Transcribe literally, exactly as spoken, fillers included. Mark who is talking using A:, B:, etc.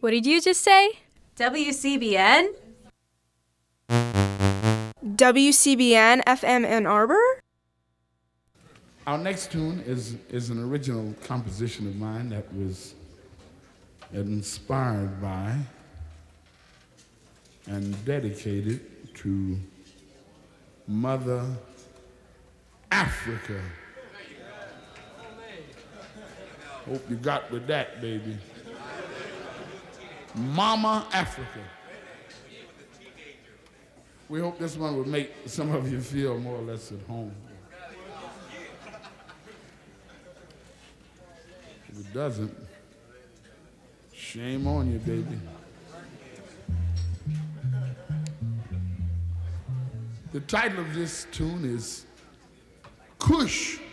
A: What did you just say?
B: W C B N?
C: W C B N F M Ann Arbor?
D: Our next tune is, is an original composition of mine that was inspired by and dedicated to Mother Africa. Hope you got with that, baby. Mama Africa. We hope this one will make some of you feel more or less at home. If it doesn't, shame on you, baby. The title of this tune is Kush.